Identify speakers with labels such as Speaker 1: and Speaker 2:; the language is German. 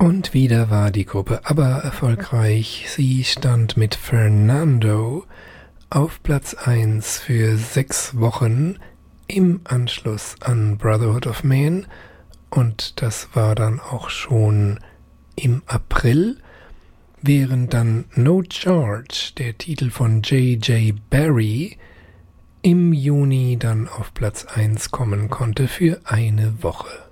Speaker 1: Und wieder war die Gruppe ABBA erfolgreich. Sie stand mit Fernando auf Platz 1 für 6 Wochen im Anschluss an Brotherhood of Man. Und das war dann auch schon im April, während dann No Charge, der Titel von J.J. Barry, im Juni dann auf Platz 1 kommen konnte für eine Woche.